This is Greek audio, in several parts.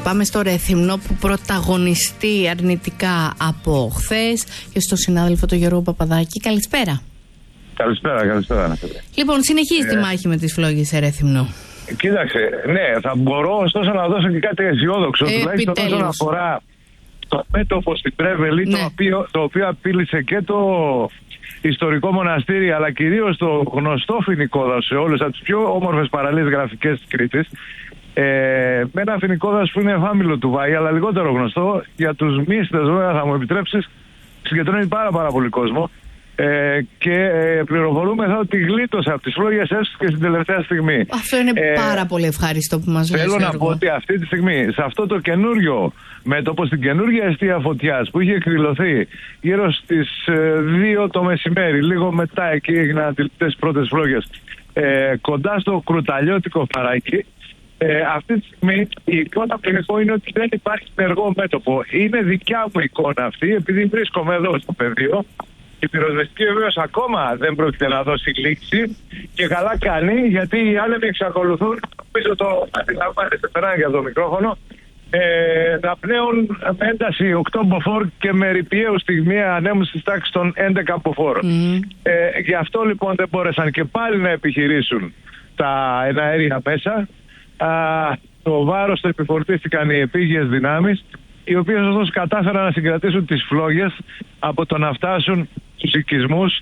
Πάμε στο Ρέθυμνο που πρωταγωνιστεί αρνητικά από χθες και στο συνάδελφο τον Γιώργο Παπαδάκη. Καλησπέρα. Καλησπέρα. Λοιπόν, συνεχίζει τη μάχη με τις φλόγες σε Ρέθυμνο. Κοίταξε, ναι, θα μπορώ ωστόσο να δώσω και κάτι αισιόδοξο, τουλάχιστον όσον αφορά το μέτωπο στην Πρέβελη, ναι, το οποίο απείλησε και το ιστορικό μοναστήρι, αλλά κυρίως το γνωστό φοινικό σε όλες τις πιο όμορφες παραλίες γραφικές της Κρήτης. Με ένα φοινικό δάσος που είναι εφάμιλο του Βάη, αλλά λιγότερο γνωστό για τους μύστες, βέβαια, θα μου επιτρέψεις, συγκεντρώνει πάρα πολύ κόσμο. Και πληροφορούμε ότι γλίτωσε από τις φλόγες έστω και στην τελευταία στιγμή. Αυτό είναι πάρα πολύ ευχάριστο που μας λέει. Θέλω να πω ότι αυτή τη στιγμή, σε αυτό το καινούριο μέτωπο, στην καινούργια εστία φωτιάς που είχε εκδηλωθεί γύρω στις 2 το μεσημέρι, λίγο μετά εκεί έγιναν αντιληπτές πρώτες φλόγες, κοντά στο Κρουταλιώτικο Φαράκι. Αυτή τη στιγμή η εικόνα που είναι ότι δεν υπάρχει ενεργό μέτωπο. Είναι δικιά μου εικόνα αυτή, επειδή βρίσκομαι εδώ στο πεδίο. Η πυροσβεστική βεβαίως ακόμα δεν πρόκειται να δώσει λήξη και καλά κάνει, γιατί οι άνεμοι εξακολουθούν, πίσω το αντιλαμβάνεστε, περνάει για το μικρόφωνο, να πνέουν με ένταση 8 μποφόρ και με ρηπιαίου στιγμία ανέμους στις τάξεις των 11 μποφόρ. Γι' αυτό λοιπόν δεν μπόρεσαν και πάλι να επιχειρήσουν τα εναέρια μέσα. Το βάρος το επιφορτίστηκαν οι επίγειες δυνάμεις, οι οποίες ωστόσο κατάφεραν να συγκρατήσουν τις φλόγες από το να φτάσουν στους οικισμούς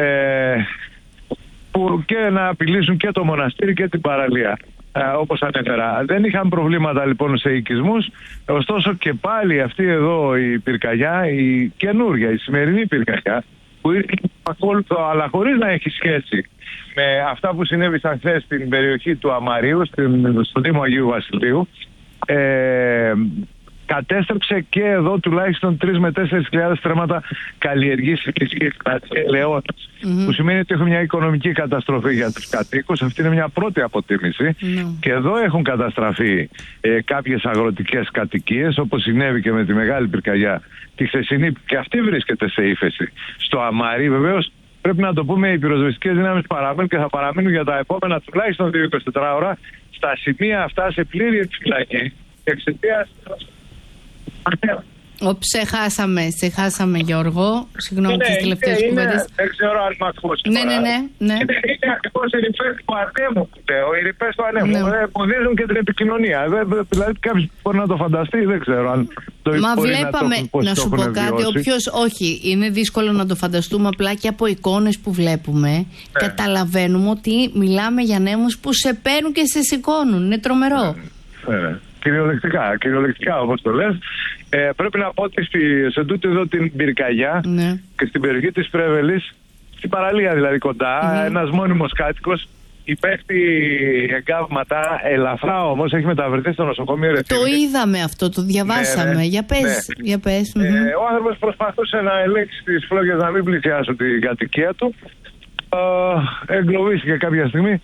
που και να απειλήσουν και το μοναστήρι και την παραλία, όπως ανέφερα. Δεν είχαν προβλήματα λοιπόν σε οικισμούς, ωστόσο και πάλι αυτή εδώ η πυρκαγιά, η καινούργια, η σημερινή πυρκαγιά, που ήρθε ακόλουθο αλλά χωρίς να έχει σχέση με αυτά που συνέβησαν χθες στην περιοχή του Αμαρίου, στο Δήμο Αγίου Βασιλείου, κατέστρεψε και εδώ τουλάχιστον 3 με 4.000 στρέμματα καλλιεργήσιμης ελαιότητας. Που σημαίνει ότι έχουμε μια οικονομική καταστροφή για τους κατοίκους. Αυτή είναι μια πρώτη αποτίμηση. Και εδώ έχουν καταστραφεί κάποιες αγροτικές κατοικίες, όπως συνέβη και με τη μεγάλη πυρκαγιά τη χθεσινή, και αυτή βρίσκεται σε ύφεση. Στο Αμαρί βεβαίως πρέπει να το πούμε, οι πυροσβεστικές δυνάμεις παραμένουν και θα παραμείνουν για τα επόμενα τουλάχιστον 24 ώρα στα σημεία αυτά σε πλήρη επιφυλακή εξαιτίας. Σε χάσαμε Γιώργο. Συγγνώμη τις τελευταίες κουβέντες. Δεν ξέρω αν μ' ακούς. Ναι. Είναι ακριβώς οι ρηπές του ανέμου που λέω. Οι ρηπές του ανέμου εμποδίζουν και την επικοινωνία. Δηλαδή κάποιος μπορεί να το φανταστεί, δεν ξέρω αν το μα μπορεί βλέπαμε, να σου πω κάτι, όχι, είναι δύσκολο να το φανταστούμε, απλά και από εικόνες που βλέπουμε καταλαβαίνουμε ότι μιλάμε για ανέμους που σε παίρνουν και σε σηκώνουν. Είναι τρομερό. Κυριολεκτικά όπως το λες. Πρέπει να πω ότι σε τούτη εδώ την πυρκαγιά και στην περιοχή της Πρέβελης, στην παραλία δηλαδή κοντά, ένας μόνιμος κάτοικος υπέχτη εγκάβματα, ελαφρά όμως, έχει μεταφερθεί στο νοσοκομείο Ρεθύμνου. Το είδαμε αυτό, το διαβάσαμε. Για πες. Ο άνθρωπος προσπαθούσε να ελέγξει τις φλόγες να μην πλησιάσουν την κατοικία του. Εγκλωβίστηκε κάποια στιγμή.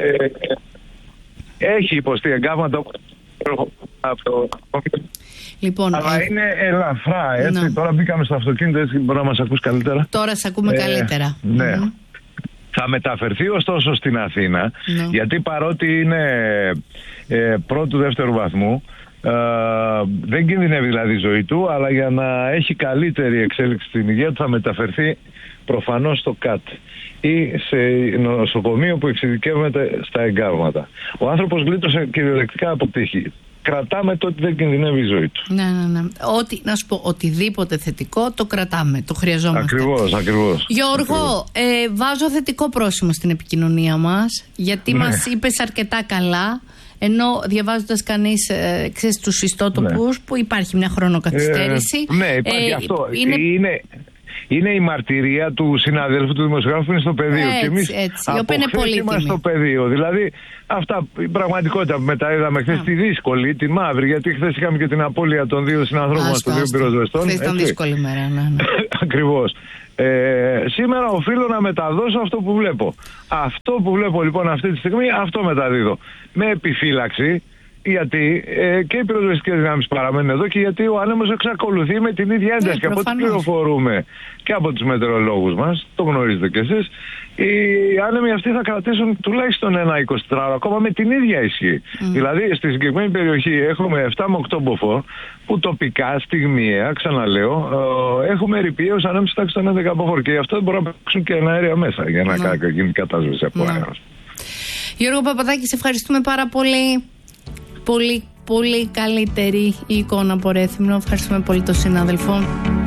Έχει υποστεί εγκάβματα από το... Λοιπόν, αλλά είναι ελαφρά, έτσι. Τώρα μπήκαμε στο αυτοκίνητο, έτσι μπορεί να μας ακούς καλύτερα. Τώρα σε ακούμε καλύτερα. Ναι. Θα μεταφερθεί ωστόσο στην Αθήνα, γιατί παρότι είναι πρώτου-δεύτερου βαθμού, δεν κινδυνεύει δηλαδή η ζωή του, αλλά για να έχει καλύτερη εξέλιξη στην υγεία του θα μεταφερθεί προφανώς στο ΚΑΤ ή σε νοσοκομείο που εξειδικεύεται στα εγκάβματα. Ο άνθρωπος γλίτωσε κυριολεκτικά από τύχη. Κρατάμε το ότι δεν κινδυνεύει η ζωή του. Ναι. Να σου πω, οτιδήποτε θετικό το κρατάμε, το χρειαζόμαστε. Ακριβώς. Γιώργο, βάζω θετικό πρόσημο στην επικοινωνία μας, γιατί μας είπες αρκετά καλά, ενώ διαβάζοντας κανείς τους ιστότοπους που υπάρχει μια χρονοκαθυστέρηση. Υπάρχει αυτό. Είναι η μαρτυρία του συναδέλφου του δημοσιογράφου που είναι στο πεδίο. Και εμείς από χθες είμαστε στο πεδίο. Δηλαδή, αυτά η πραγματικότητα που μετά είδαμε χθες, τη δύσκολη, τη μαύρη, γιατί χθες είχαμε και την απώλεια των 2 συνανθρώπων μας, των 2 πυροσβεστών. Χθες ήταν δύσκολη μέρα, Ακριβώς. Σήμερα οφείλω να μεταδώσω αυτό που βλέπω. Αυτό που βλέπω λοιπόν αυτή τη στιγμή, αυτό μεταδίδω. Με επιφύλαξη, Γιατί και οι πυροσβεστικές δυνάμεις παραμένουν εδώ και γιατί ο άνεμος εξακολουθεί με την ίδια ένταση. Και από ό,τι πληροφορούμε και από τους μετεωρολόγους μας, το γνωρίζετε κι εσείς, οι άνεμοι αυτοί θα κρατήσουν τουλάχιστον ένα 24ωρο, ακόμα με την ίδια ισχύ. Δηλαδή στη συγκεκριμένη περιοχή έχουμε 7 με 8 μποφόρ που τοπικά, στιγμιαία, ξαναλέω, έχουμε ρηπίους ανάμεσα τάξη των 11 μποφόρ και γι' αυτό δεν μπορούν να παίξουν και ένα αέρια μέσα για να γίνει κατάσβεση από αέρα. Γιώργο Παπαδάκη, σε ευχαριστούμε πάρα πολύ. Πολύ καλύτερη η εικόνα από Ρέθυμνο. Ευχαριστούμε πολύ τον συνάδελφο.